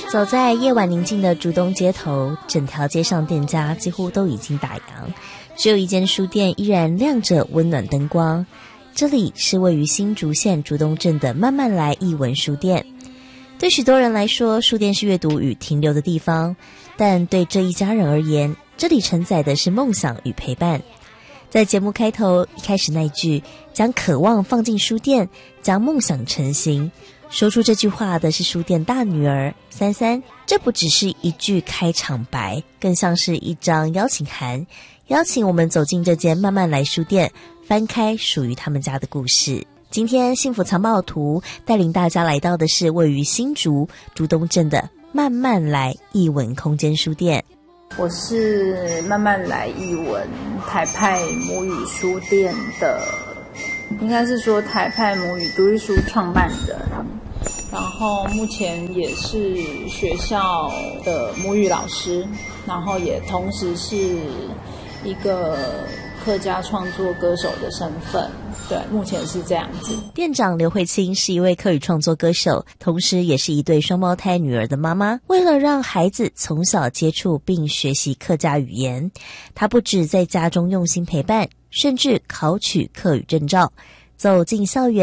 走在夜晚宁静的竹东街头，整条街上店家几乎都已经打烊，只有一间书店依然亮着温暖灯光。这里是位于新竹县竹东镇的慢慢来艺文书店。对许多人来说，书店是阅读与停留的地方，但对这一家人而言，这里承载的是梦想与陪伴。在节目开头一开始那句将渴望放进书店，将梦想成型，说出这句话的是书店大女儿三三。这不只是一句开场白，更像是一张邀请函，邀请我们走进这间慢慢来书店，翻开属于他们家的故事。今天幸福藏宝图带领大家来到的是位于新竹竹东镇的慢慢来艺文空间书店。 我是慢慢来艺文台派母语书店的，应该是说台派母语读艺书创办人，然后目前也是学校的母语老师，然后也同时是一个客家创作歌手的身份。对，目前是这样子。 店长刘慧清是一位客语创作歌手，同时也是一对双胞胎女儿的妈妈。为了让孩子从小接触并学习客家语言，她不止在家中用心陪伴，甚至考取客语证照，走进校园